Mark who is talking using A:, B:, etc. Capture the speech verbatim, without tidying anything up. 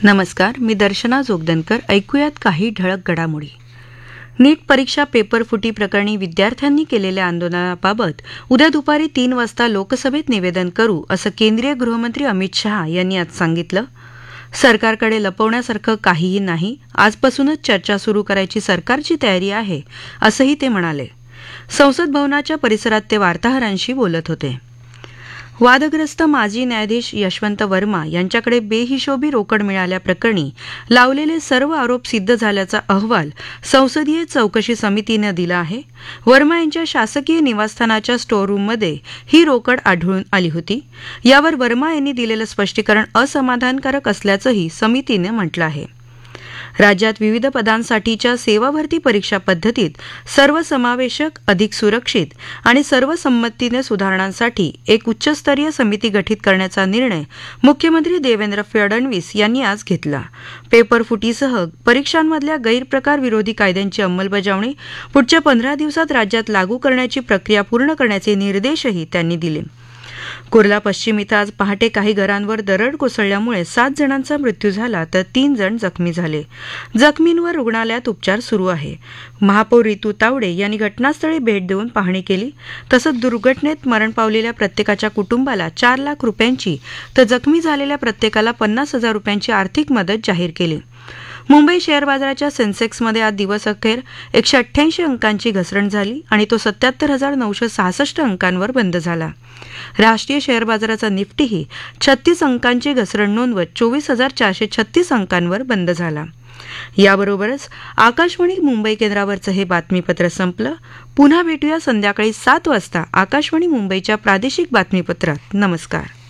A: नमस्कार, मी दर्शना जोगदनकर. ऐकूयात काही ठळक घडामोडी. नीट परीक्षा पेपर फुटी प्रकरणी विद्यार्थ्यांनी केलेल्या आंदोलनाबाबत उद्या दुपारी तीन वाजता लोकसभेत निवेदन करू, असं केंद्रीय गृहमंत्री अमित शहा यांनी आज सांगितलं. सरकारकडे लपवण्यासारखं काहीही नाही, आजपासूनच चर्चा सुरू करायची सरकारची तयारी आहे, असंही ते म्हणाले. संसद भवनाच्या परिसरात ते वार्ताहरांशी बोलत होते. वादग्रस्त माजी न्यायाधीश यशवंत वर्मा यांच्याकडे बेहिशोबी रोकड मिळाल्याप्रकरणी लावलेले सर्व आरोप सिद्ध झाल्याचा अहवाल संसदीय चौकशी समितीनं दिला आहे. वर्मा यांच्या शासकीय निवासस्थानाच्या स्टोअर रूममध्ये ही रोकड आढळून आली होती. यावर वर्मा यांनी दिलेलं स्पष्टीकरण असमाधानकारक असल्याचंही समितीनं म्हटलं आहे. राज्यात विविध पदांसाठीच्या सेवाभरती परीक्षा पद्धतीत सर्वसमावेशक, अधिक सुरक्षित आणि सर्वसंमतीने सुधारणांसाठी एक उच्चस्तरीय समिती गठीत करण्याचा निर्णय मुख्यमंत्री देवेंद्र फडणवीस यांनी आज घेतला. पेपरफुटीसह परीक्षांमधल्या गैरप्रकार विरोधी कायद्यांची अंमलबजावणी पुढच्या पंधरा दिवसात राज्यात लागू करण्याची प्रक्रिया पूर्ण करण्याचे निर्देशही त्यांनी दिले. कुर्ला पश्चिम इथं आज पहाटे काही घरांवर दरड कोसळल्यामुळे सात जणांचा मृत्यू झाला, तर तीन जण जखमी झाले. जखमींवर रुग्णालयात उपचार सुरू आहे. महापौर रितू तावडे यांनी घटनास्थळी भेट देऊन पाहणी केली. तसंच दुर्घटनेत मरण पावलेल्या प्रत्येकाच्या कुटुंबाला चार लाख रुपयांची तर जखमी झालेल्या प्रत्येकाला पन्नास हजार रुपयांची आर्थिक मदत जाहीर केली. मुंबई शेअर बाजाराच्या सेन्सेक्समध्ये आज दिवस अखेर एकशे अठ्ठ्याऐंशी अंकांची घसरण झाली आणि तो सत्याहत्तर हजार नऊशे सहासष्ट अंकांवर बंद झाला. राष्ट्रीय शेअर बाजाराचा निफ्टीही छत्तीस अंकांची घसरण नोंदवत चोवीस हजार चारशे छत्तीस अंकांवर बंद झाला. याबरोबरच आकाशवाणी मुंबई केंद्रावरचं हे बातमीपत्र संपलं. पुन्हा भेटूया संध्याकाळी सात वाजता आकाशवाणी मुंबईच्या प्रादेशिक बातमीपत्रात. नमस्कार.